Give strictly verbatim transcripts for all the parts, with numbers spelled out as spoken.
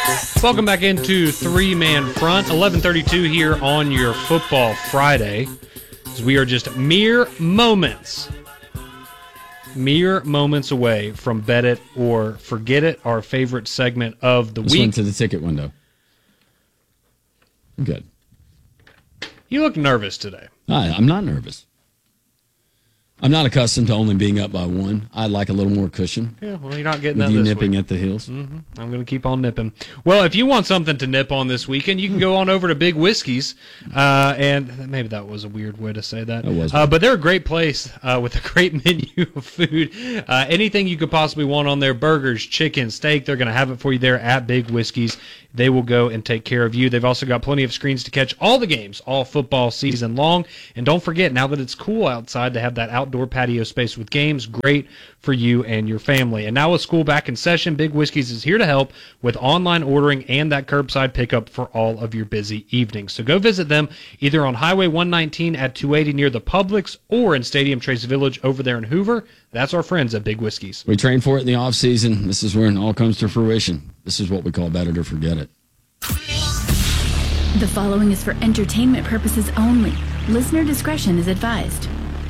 Welcome back into Three-Man Front, eleven thirty-two here on your Football Friday. As we are just mere moments, mere moments away from Bet It or Forget It, our favorite segment of the Just week. went to the ticket window. I'm good. You look nervous today. I, I'm not nervous. I'm not accustomed to only being up by one. I like a little more cushion. Yeah, well, you're not getting With that you this nipping week. at the heels. Mm-hmm. I'm going to keep on nipping. Well, if you want something to nip on this weekend, you can go on over to Big Whiskey's. Uh, and maybe that was a weird way to say that. It was. Uh, but they're a great place uh, with a great menu of food. Uh, anything you could possibly want on there, burgers, chicken, steak, they're going to have it for you there at Big Whiskey's. They will go and take care of you. They've also got plenty of screens to catch all the games, all football season long. And don't forget, now that it's cool outside, to have that outdoor patio space with games, great for you and your family. And now with school back in session, Big Whiskey's is here to help with online ordering and that curbside pickup for all of your busy evenings. So go visit them either on Highway one nineteen at two eighty near the Publix or in Stadium Trace Village over there in Hoover. That's our friends at Big Whiskey's. We train for it in the off season. This is where it all comes to fruition. This is what we call Bet It or Forget It. The following is for entertainment purposes only. Listener discretion is advised.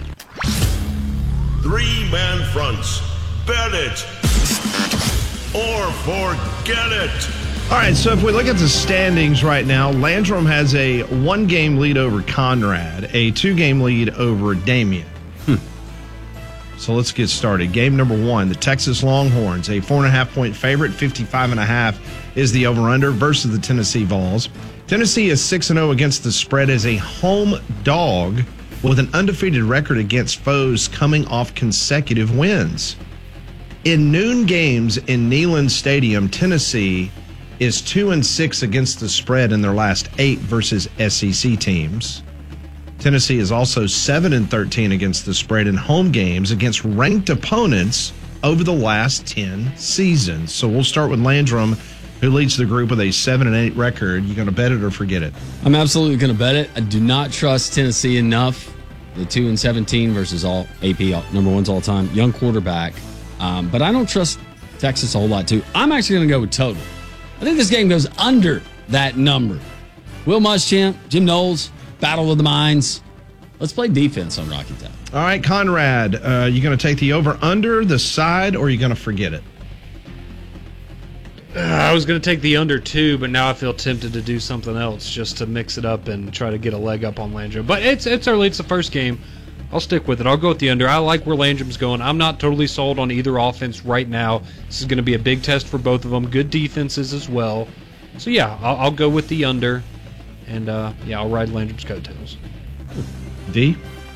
Three-man fronts. Bet it or forget it. All right, so if we look at the standings right now, Landrum has a one-game lead over Conrad, a two-game lead over Damien. Hmm. So let's get started. Game number one, the Texas Longhorns, a four and a half point favorite, fifty-five and a half is the over-under versus the Tennessee Vols. Tennessee is six and oh against the spread as a home dog with an undefeated record against foes coming off consecutive wins. In noon games in Neyland Stadium, Tennessee is two and six against the spread in their last eight versus S E C teams. Tennessee is also seven and thirteen against the spread in home games against ranked opponents over the last ten seasons. So we'll start with Landrum, who leads the group with a seven and eight record. You going to bet it or forget it? I'm absolutely going to bet it. I do not trust Tennessee enough. The two and seventeen versus all A P number ones all time, young quarterback. Um, but I don't trust Texas a whole lot too. I'm actually going to go with total. I think this game goes under that number. Will Muschamp, Jim Knowles, battle of the minds. Let's play defense on Rocky Top. All right, Conrad, uh, you going to take the over under, the side, or are you going to forget it? Uh, I was going to take the under two, but now I feel tempted to do something else just to mix it up and try to get a leg up on Landrum. But it's it's early. It's the first game. I'll stick with it. I'll go with the under. I like where Landrum's going. I'm not totally sold on either offense right now. This is going to be a big test for both of them. Good defenses as well. So, yeah, I'll, I'll go with the under. And, uh, yeah, I'll ride Landrum's coattails. D?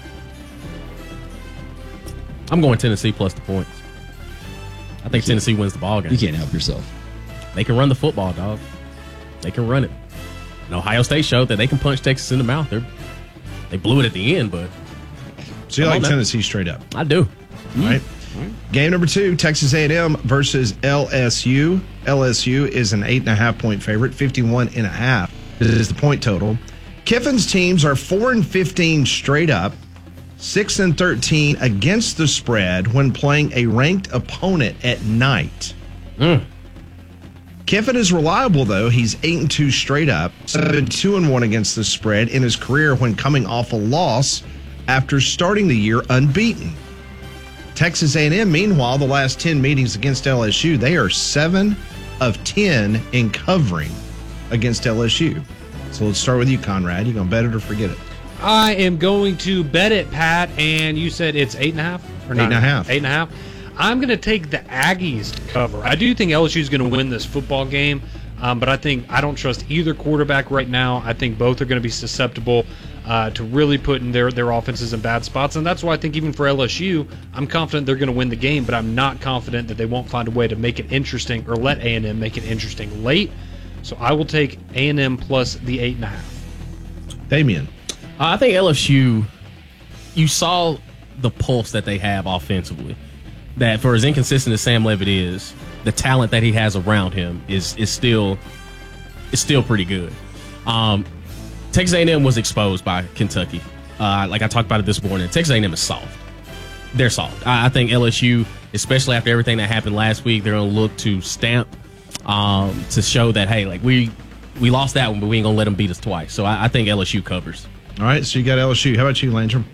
I'm going Tennessee plus the points. I think Tennessee wins the ball game. You can't help yourself. They can run the football, dog. They can run it. And Ohio State showed that they can punch Texas in the mouth. They're, they blew it at the end, but... So you Come like on, Tennessee straight up? I do. All right. Game number two, Texas A and M versus L S U. L S U is an eight and a half point favorite, fifty-one and a half is the point total. Kiffin's teams are four and fifteen straight up, six and thirteen against the spread when playing a ranked opponent at night. Mm. Kiffin is reliable though. He's eight and two straight up, seven two and one against the spread in his career when coming off a loss after starting the year unbeaten. Texas A and M, meanwhile, the last ten meetings against L S U, they are seven of ten in covering against L S U. So let's start with you, Conrad. You going to bet it or forget it? I am going to bet it, Pat, and you said it's eight and a half? Or Eight and a half. Eight and a half. I'm going to take the Aggies to cover. I do think L S U is going to win this football game, um, but I think I don't trust either quarterback right now. I think both are going to be susceptible uh, to really putting their, their offenses in bad spots, and that's why I think even for L S U, I'm confident they're going to win the game, but I'm not confident that they won't find a way to make it interesting or let A and M make it interesting late. So I will take A and M plus the eight and a half. Damien. Uh, I think L S U, you saw the pulse that they have offensively. That for as inconsistent as Sam Levitt is, the talent that he has around him is is still is still pretty good. Um, Texas A and M was exposed by Kentucky. Uh, like I talked about it this morning, Texas A and M is soft. They're soft. I, I think L S U, especially after everything that happened last week, they're going to look to stamp um, to show that, hey, like we we lost that one, but we ain't going to let them beat us twice. So I, I think L S U covers. All right, so you got L S U. How about you, Landrum?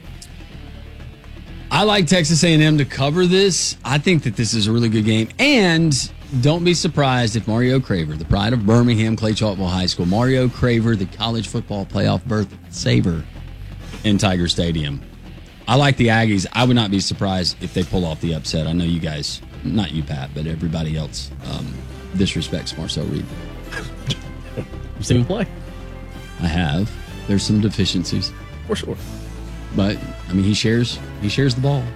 I like Texas A and M to cover this. I think that this is a really good game. And don't be surprised if Mario Craver, the pride of Birmingham Clay Chalkville High School, Mario Craver, the college football playoff berth saver in Tiger Stadium. I like the Aggies. I would not be surprised if they pull off the upset. I know you guys, not you, Pat, but everybody else um, disrespects Marcel Reed. You've seen him play? I have. There's some deficiencies. For sure. But, I mean, he shares he shares the ball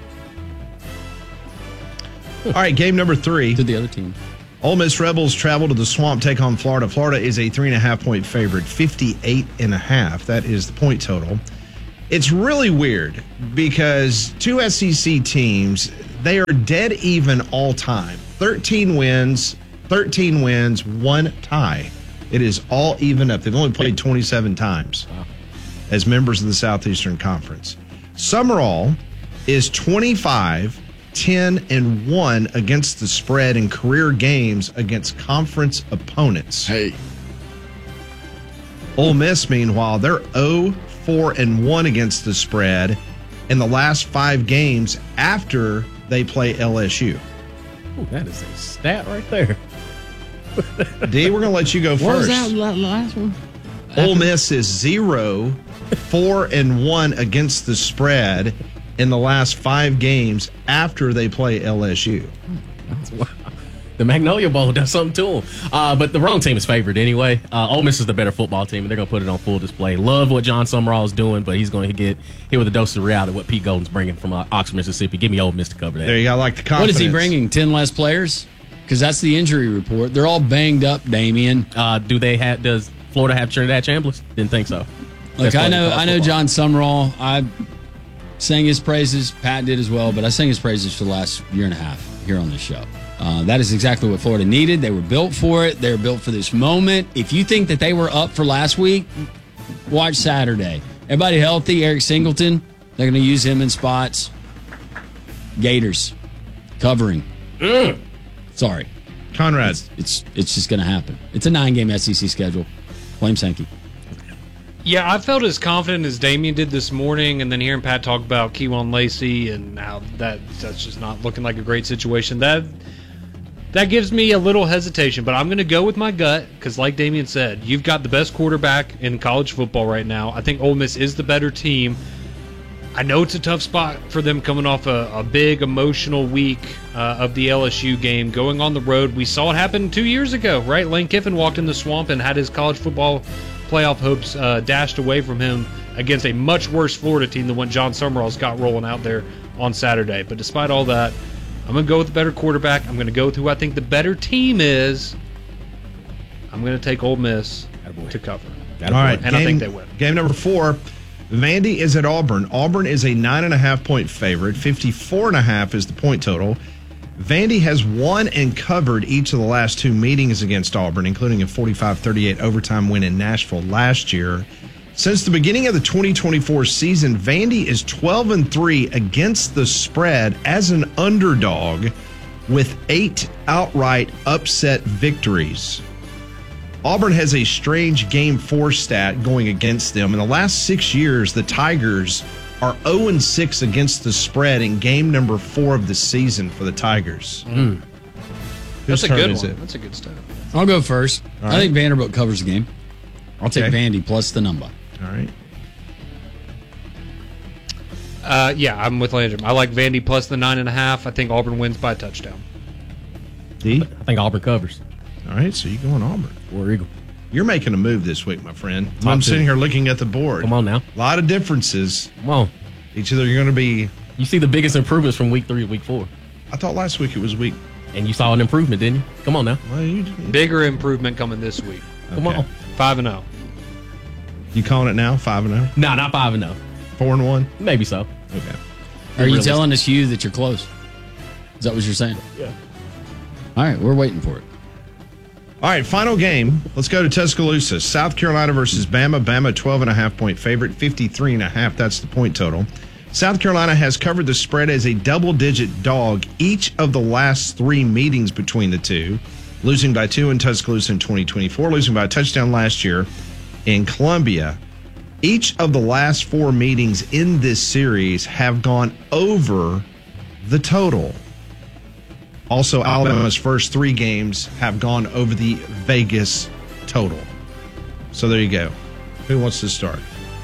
All right, game number three. to the other team. Ole Miss Rebels travel to the Swamp, take on Florida. Florida is a three and a half point favorite, fifty-eight and a half. That is the point total. It's really weird because two S E C teams, they are dead even all time. thirteen wins, thirteen wins, one tie. It is all even up. They've only played twenty-seven times as members of the Southeastern Conference. Summerall is twenty-five, ten, and one against the spread in career games against conference opponents. Hey. Ole Miss, meanwhile, they're oh, four, and one against the spread in the last five games after they play L S U. Ooh, that is a stat right there. D, we're going to let you go What was first. that la- last one? Ole Miss is zero, four, and one against the spread in the last five games after they play L S U. Wow. The Magnolia Bowl does something to them. Uh, but the wrong team is favored anyway. Uh, Ole Miss is the better football team, and they're going to put it on full display. Love what John Summerall is doing, but he's going to get hit with a dose of reality what Pete Golden's bringing from uh, Oxford, Mississippi. Give me Ole Miss to cover that. There you go. I like the What confidence. is he bringing? ten less players? Because that's the injury report. They're all banged up, Damien. Uh, do they have? Does Florida have Trinidad Chambliss? Didn't think so. Look, That's I what know, they call I know football. John Summerall. I sang his praises. Pat did as well, but I sang his praises for the last year and a half here on this show. Uh, that is exactly what Florida needed. They were built for it. They were built for this moment. If you think that they were up for last week, watch Saturday. Everybody healthy. Eric Singleton. They're going to use him in spots. Gators covering. Mm. Sorry, Conrad. it's it's just going to happen. It's a nine-game S E C schedule. Blame Sankey. Yeah, I felt as confident as Damien did this morning, and then hearing Pat talk about Kewan Lacey and how that that's just not looking like a great situation. That that gives me a little hesitation, but I'm going to go with my gut because, like Damien said, you've got the best quarterback in college football right now. I think Ole Miss is the better team. I know it's a tough spot for them coming off a, a big emotional week uh, of the L S U game, going on the road. We saw it happen two years ago, right? Lane Kiffin walked in the Swamp and had his college football playoff hopes uh, dashed away from him against a much worse Florida team than what John Summerall's got rolling out there on Saturday. But despite all that, I'm going to go with the better quarterback. I'm going to go with who I think the better team is. I'm going to take Ole Miss Attaboy. to cover. All right, And I think they win. Game number four. Vandy is at Auburn. Auburn is a nine and a half point favorite. fifty-four and a half is the point total. Vandy has won and covered each of the last two meetings against Auburn, including a forty-five thirty-eight overtime win in Nashville last year. Since the beginning of the twenty twenty-four season, Vandy is twelve and three against the spread as an underdog with eight outright upset victories. Auburn has a strange game four stat going against them. In the last six years, the Tigers are oh and six against the spread in game number four of the season for the Tigers. Mm. Whose That's a turn good is one. it? That's a good start. I'll go first. All I right. think Vanderbilt covers the game. I'll take Okay. Vandy plus the number. All right. Uh, yeah, I'm with Landrum. I like Vandy plus the nine and a half. I think Auburn wins by a touchdown. D? I think Auburn covers. All right, so you going Auburn. War Eagle. You're making a move this week, my friend. Top I'm two. sitting here looking at the board. Come on now. A lot of differences. Come on. Each of them are going to be. You see the biggest improvements from week three to week four. I thought last week it was week. And you saw an improvement, didn't you? Come on now. Well, you, Bigger improvement coming this week. Come Okay. on. Five and zero. You calling it now? Five and zero, Nah, not five and no. four and one. Maybe so. Okay. Are you Realistic. telling us, you, that you're close? Is that what you're saying? Yeah. All right, we're waiting for it. All right, final game. Let's go to Tuscaloosa. South Carolina versus Bama. Bama twelve and a half point favorite, fifty-three and a half. That's the point total. South Carolina has covered the spread as a double-digit dog each of the last three meetings between the two. losing by two in Tuscaloosa in twenty twenty-four, losing by a touchdown last year in Columbia. Each of the last four meetings in this series have gone over the total. Also, Alabama's first three games have gone over the Vegas total. So there you go. Who wants to start?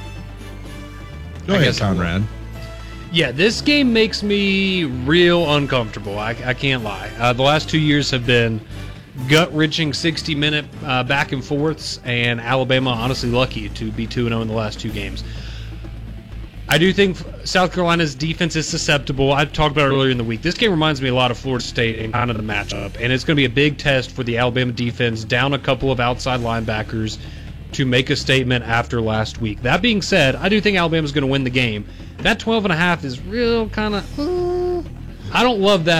Go I ahead, guess I will. Conrad. Yeah, this game makes me real uncomfortable. I, I can't lie. Uh, the last two years have been gut-wrenching sixty-minute uh, back and forths, and Alabama honestly lucky to be two and oh in the last two games. I do think South Carolina's defense is susceptible. I talked about it earlier in the week. This game reminds me a lot of Florida State and kind of the matchup, and it's going to be a big test for the Alabama defense, down a couple of outside linebackers to make a statement after last week. That being said, I do think Alabama's going to win the game. That twelve and a half is real kind of, uh, I don't love that.